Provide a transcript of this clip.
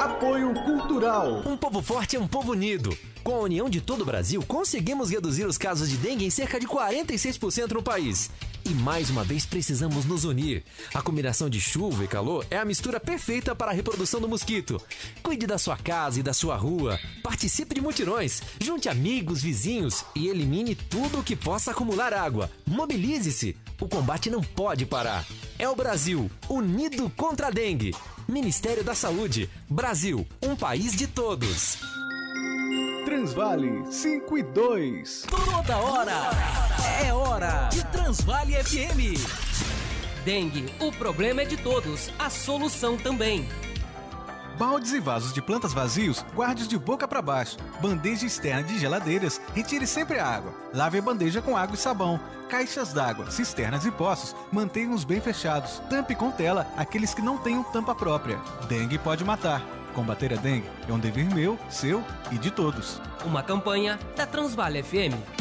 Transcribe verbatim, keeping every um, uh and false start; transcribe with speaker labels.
Speaker 1: Apoio Cultural.
Speaker 2: Um povo forte é um povo unido. Com a união de todo o Brasil, conseguimos reduzir os casos de dengue em cerca de quarenta e seis por cento no país. E mais uma vez precisamos nos unir. A combinação de chuva e calor é a mistura perfeita para a reprodução do mosquito. Cuide da sua casa e da sua rua. Participe de mutirões. Junte amigos, vizinhos e elimine tudo o que possa acumular água. Mobilize-se. O combate não pode parar. É o Brasil, unido contra a dengue. Ministério da Saúde. Brasil, um país de todos.
Speaker 1: Transvale cinco e dois.
Speaker 3: Toda hora é hora de Transvale F M. Dengue, o problema é de todos, a solução também.
Speaker 4: Baldes e vasos de plantas vazios, guarde-os de boca para baixo. Bandeja externa de geladeiras, retire sempre a água. Lave a bandeja com água e sabão. Caixas d'água, cisternas e poços, mantenham-os bem fechados. Tampe com tela aqueles que não tenham tampa própria. Dengue pode matar. Combater a dengue é um dever meu, seu e de todos.
Speaker 3: Uma campanha da Transvale F M.